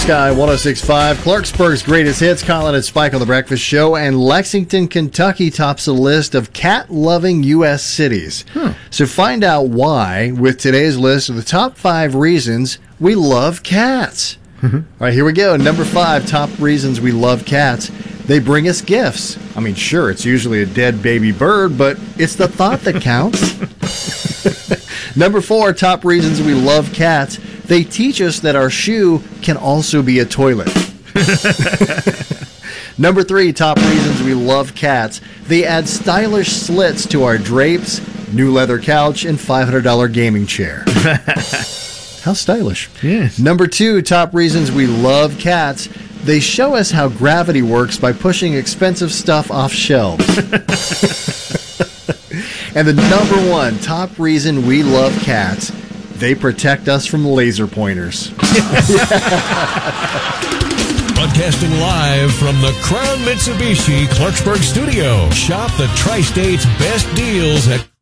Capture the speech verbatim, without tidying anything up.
Sky one oh six point five, Clarksburg's greatest hits. Colin and Spike on the Breakfast Show, and Lexington, Kentucky tops the list of cat-loving U S cities. Hmm. So find out why with today's list of the top five reasons we love cats. Mm-hmm. All right, here we go. Number five, top reasons we love cats. They bring us gifts. I mean, sure, it's usually a dead baby bird, but it's the thought that counts. Number four, top reasons we love cats. They teach us that our shoe can also be a toilet. Number three, top reasons we love cats. They add stylish slits to our drapes, new leather couch, and five hundred dollars gaming chair. How stylish. Yes. Number two, top reasons we love cats. They show us how gravity works by pushing expensive stuff off shelves. And the number one top reason we love cats, they protect us from laser pointers. Broadcasting live from the Crown Mitsubishi Clarksburg studio. Shop the Tri-State's best deals at